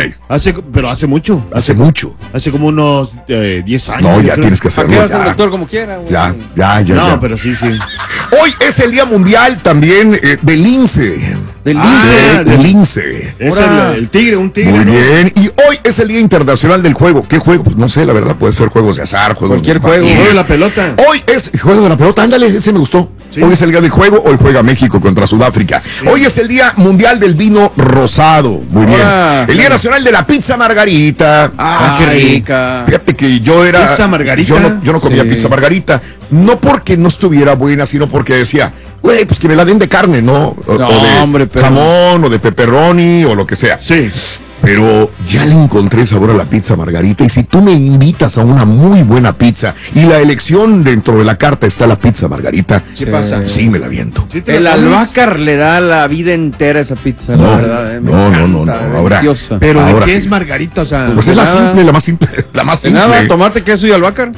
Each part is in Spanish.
Pero hace mucho. Hace mucho. Hace como unos 10 años. No, ya tienes que hacerlo. ¿Para qué vas al doctor como quiera, güey? Ya. No, pero sí. Hoy es el Día Mundial también del lince. Del lince. Es el tigre, un tigre. Muy bien. Y hoy es el Día Internacional del Juego. ¿Qué juego? Pues no sé, la verdad. Puede ser juegos de azar, cualquier juego. Juego de la pelota. Hoy es el juego de la pelota. Ándale, ese me gustó. Sí. Hoy es el día del juego. Hoy juega México contra Sudáfrica. Sí. Hoy es el Día Mundial del Vino Rosado. Muy bien. El Día Nacional de la Pizza Margarita. Qué rica. Fíjate que yo era... ¿Pizza Margarita? Yo no comía pizza Margarita. No porque no estuviera buena, sino porque decía, güey, pues que me la den de carne, ¿no? O de jamón, o de pepperoni, o lo que sea. Sí. Pero ya le encontré sabor a la pizza Margarita. Y si tú me invitas a una muy buena pizza y la elección dentro de la carta está la pizza Margarita, ¿qué pasa? Sí, me la viento. ¿Sí el albácar le da la vida entera a esa pizza, no, la verdad. No. Ahora, pero ahora ¿qué sí es Margarita? O sea, pues es la más simple. Nada, tomate, queso y albácar.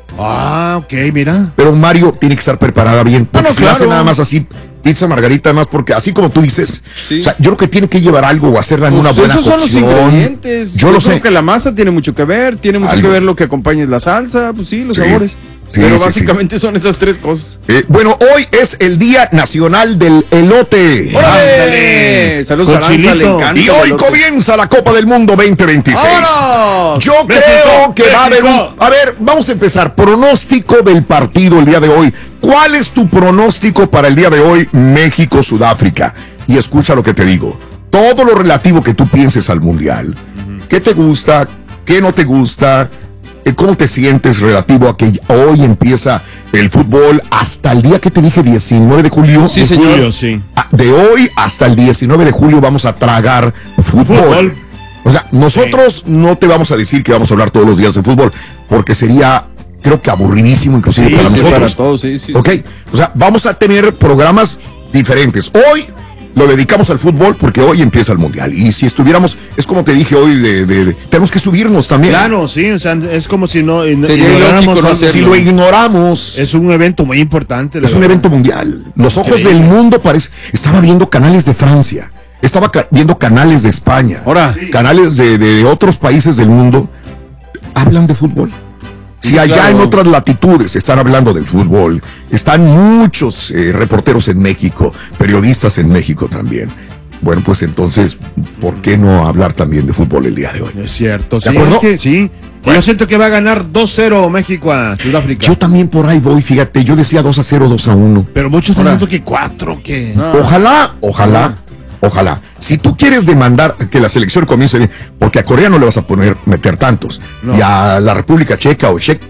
Ok, mira. Pero Mario tiene que estar preparada bien. Porque si hace nada más así, pizza Margarita, más porque así como tú dices, o sea, yo creo que tiene que llevar algo o hacerla en una buena cocción. Esos son los ingredientes. Yo lo sé. Creo que la masa tiene mucho que ver, tiene mucho que ver lo que acompaña la salsa, pues sí, los sabores. Pero básicamente son esas tres cosas. Bueno, hoy es el Día Nacional del Elote. ¡Órale! Saludos a Aranza, le encanta. Y hoy comienza la Copa del Mundo 2026. ¡Vámonos! Yo creo que va a haber A ver, vamos a empezar. Pronóstico del partido el día de hoy. ¿Cuál es tu pronóstico para el día de hoy, México-Sudáfrica? Y escucha lo que te digo. Todo lo relativo que tú pienses al Mundial. ¿Qué te gusta? ¿Qué no te gusta? ¿Cómo te sientes relativo a que hoy empieza el fútbol hasta el día que te dije, 19 de julio? Sí, señor. Julio, sí. De hoy hasta el 19 de julio vamos a tragar fútbol. O sea, nosotros no te vamos a decir que vamos a hablar todos los días de fútbol, porque sería, creo que aburridísimo inclusive para nosotros. Para todos, sí. Ok, o sea, vamos a tener programas diferentes. Hoy lo dedicamos al fútbol porque hoy empieza el Mundial. Y si estuviéramos, es como te dije hoy, tenemos que subirnos también. Claro, sí, o sea, es como si no si lo ignoramos. Es un evento muy importante. Es un evento mundial. Los ojos del mundo estaba viendo canales de Francia, estaba viendo canales de España, canales de otros países del mundo. Hablan de fútbol. Si allá en otras latitudes están hablando del fútbol, están muchos reporteros en México, periodistas en México también. Bueno, pues entonces, ¿por qué no hablar también de fútbol el día de hoy? Es cierto, ¿De acuerdo? Sí. Bueno. Yo siento que va a ganar 2-0 México a Sudáfrica. Yo también por ahí voy, fíjate, yo decía 2-0, 2-1. Pero muchos están diciendo que 4, que... Ojalá. Si tú quieres demandar que la selección comience bien, porque a Corea no le vas a meter tantos, y a la República Checa o Chequia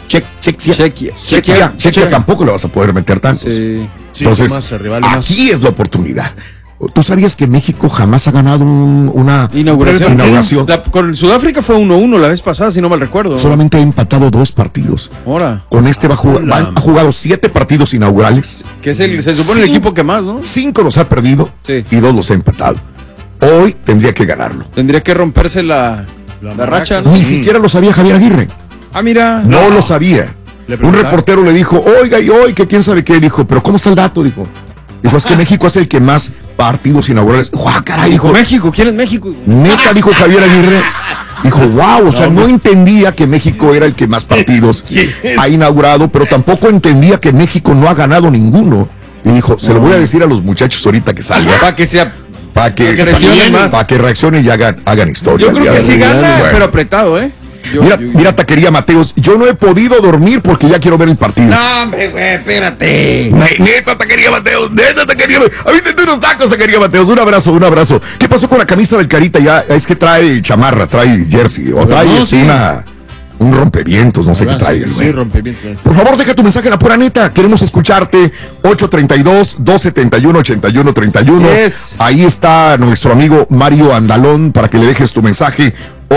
tampoco le vas a poder meter tantos. Entonces, aquí es la oportunidad. ¿Tú sabías que México jamás ha ganado una inauguración? Con Sudáfrica fue 1-1 la vez pasada, si no mal recuerdo. Solamente ha empatado 2 partidos. Con este ha jugado 7 partidos inaugurales. Que es se supone el equipo que más, ¿no? 5 los ha perdido y 2 los ha empatado. Hoy tendría que ganarlo. Tendría que romperse la racha, ¿no? Ni siquiera lo sabía Javier Aguirre. Mira. No lo sabía. Un reportero le dijo, oiga, y hoy, que quién sabe qué. Dijo, pero ¿cómo está el dato? Dijo, es que México es el que más partidos inaugurales. ¡Guau, caray! Dijo, México, ¿quién es México? Neta, dijo Javier Aguirre. Dijo, wow, o sea, no entendía que México era el que más partidos ha inaugurado, pero tampoco entendía que México no ha ganado ninguno. Y dijo, se lo voy a decir a los muchachos ahorita que salga. Para que reaccionen y hagan historia. Yo creo que sí gana, pero apretado, Mira, Taquería Mateos, yo no he podido dormir porque ya quiero ver el partido. No, hombre, güey, espérate. Neta, Taquería Mateos, a mí te unos tacos, Taquería Mateos, un abrazo. ¿Qué pasó con la camisa del Carita? Ya es que trae chamarra, trae jersey, o trae un rompevientos, no sé qué trae el güey. Por favor, deja tu mensaje en la pura neta. Queremos escucharte. 832-271-8131. Yes. Ahí está nuestro amigo Mario Andalón para que le dejes tu mensaje.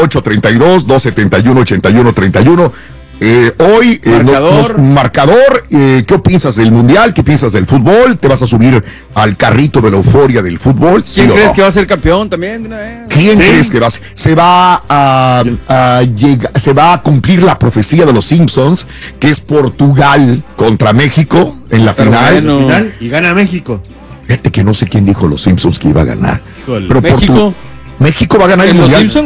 832-271-8131. Hoy, marcador, ¿qué piensas del Mundial? ¿Qué piensas del fútbol? ¿Te vas a subir al carrito de la euforia del fútbol? ¿Quién crees que va a ser campeón también? ¿Quién crees que va a ser? Se va a cumplir la profecía de los Simpsons, que es Portugal contra México en la final. Y gana México. Fíjate que no sé quién dijo los Simpsons que iba a ganar. Híjole. Pero México va a ganar el Mundial.